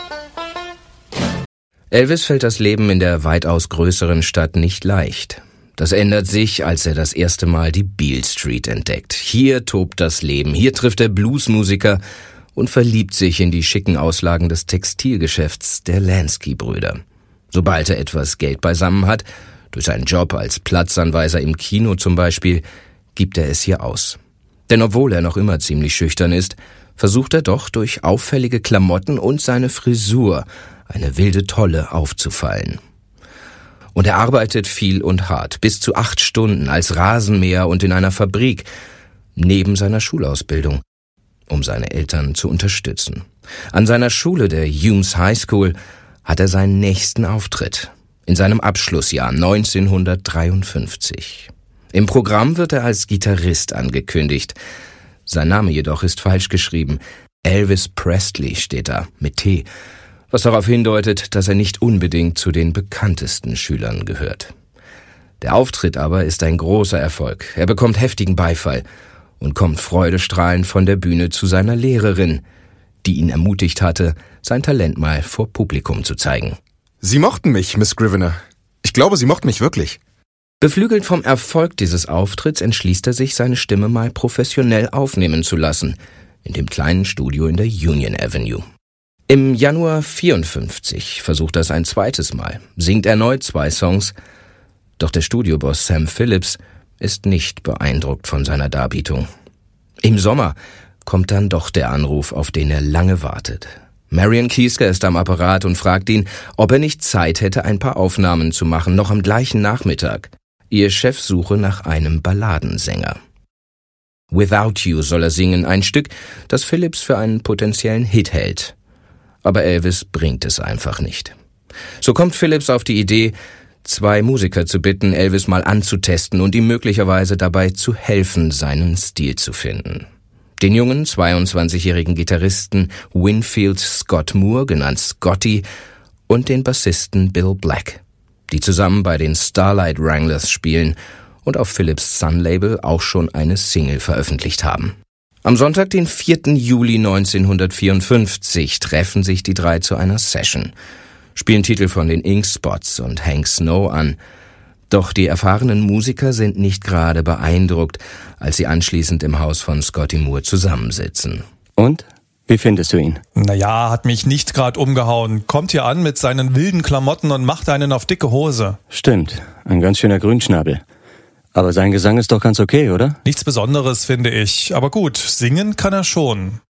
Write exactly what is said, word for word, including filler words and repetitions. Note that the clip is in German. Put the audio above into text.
Elvis fällt das Leben in der weitaus größeren Stadt nicht leicht. Das ändert sich, als er das erste Mal die Beale Street entdeckt. Hier tobt das Leben, hier trifft er Bluesmusiker und verliebt sich in die schicken Auslagen des Textilgeschäfts der Lansky-Brüder. Sobald er etwas Geld beisammen hat, durch seinen Job als Platzanweiser im Kino zum Beispiel, gibt er es hier aus. Denn obwohl er noch immer ziemlich schüchtern ist, versucht er doch durch auffällige Klamotten und seine Frisur eine wilde Tolle aufzufallen. Und er arbeitet viel und hart, bis zu acht Stunden als Rasenmäher und in einer Fabrik, neben seiner Schulausbildung, um seine Eltern zu unterstützen. An seiner Schule, der Humes High School, hat er seinen nächsten Auftritt, in seinem Abschlussjahr neunzehnhundertdreiundfünfzig. Im Programm wird er als Gitarrist angekündigt. Sein Name jedoch ist falsch geschrieben. Elvis Presley steht da, mit T, was darauf hindeutet, dass er nicht unbedingt zu den bekanntesten Schülern gehört. Der Auftritt aber ist ein großer Erfolg. Er bekommt heftigen Beifall und kommt freudestrahlend von der Bühne zu seiner Lehrerin, die ihn ermutigt hatte, sein Talent mal vor Publikum zu zeigen. Sie mochten mich, Miss Scrivener. Ich glaube, Sie mochten mich wirklich. Beflügelt vom Erfolg dieses Auftritts entschließt er sich, seine Stimme mal professionell aufnehmen zu lassen, in dem kleinen Studio in der Union Avenue. Im Januar vierundfünfzig versucht er es ein zweites Mal, singt erneut zwei Songs, doch der Studioboss Sam Phillips ist nicht beeindruckt von seiner Darbietung. Im Sommer kommt dann doch der Anruf, auf den er lange wartet. Marion Kiesker ist am Apparat und fragt ihn, ob er nicht Zeit hätte, ein paar Aufnahmen zu machen, noch am gleichen Nachmittag. Ihr Chef suche nach einem Balladensänger. Without You soll er singen, ein Stück, das Phillips für einen potenziellen Hit hält. Aber Elvis bringt es einfach nicht. So kommt Phillips auf die Idee, zwei Musiker zu bitten, Elvis mal anzutesten und ihm möglicherweise dabei zu helfen, seinen Stil zu finden. Den jungen zweiundzwanzigjährigen Gitarristen Winfield Scott Moore, genannt Scotty, und den Bassisten Bill Black, die zusammen bei den Starlight Wranglers spielen und auf Phillips Sun-Label auch schon eine Single veröffentlicht haben. Am Sonntag, den vierten Juli neunzehnhundertvierundfünfzig, treffen sich die drei zu einer Session, spielen Titel von den Ink Spots und Hank Snow an. Doch die erfahrenen Musiker sind nicht gerade beeindruckt, als sie anschließend im Haus von Scotty Moore zusammensitzen. Und? Wie findest du ihn? Naja, hat mich nicht gerade umgehauen. Kommt hier an mit seinen wilden Klamotten und macht einen auf dicke Hose. Stimmt, ein ganz schöner Grünschnabel. Aber sein Gesang ist doch ganz okay, oder? Nichts Besonderes, finde ich. Aber gut, singen kann er schon.